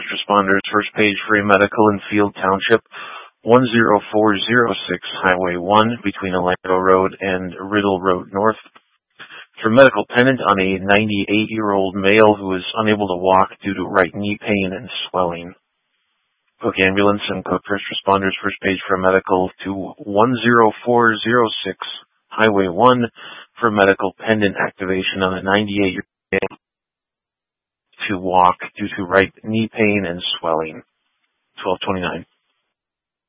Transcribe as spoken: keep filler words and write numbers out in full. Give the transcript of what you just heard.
responders, first page for a medical in Field Township, one zero four zero six Highway one between Orlando Road and Riddle Road North. For medical pendant on a ninety-eight-year-old male who is unable to walk due to right knee pain and swelling. Cook Ambulance and Cook First Responders, first page for medical to one zero four zero six Highway one for medical pendant activation on a ninety-eight-year-old male to walk due to right knee pain and swelling. twelve twenty-nine.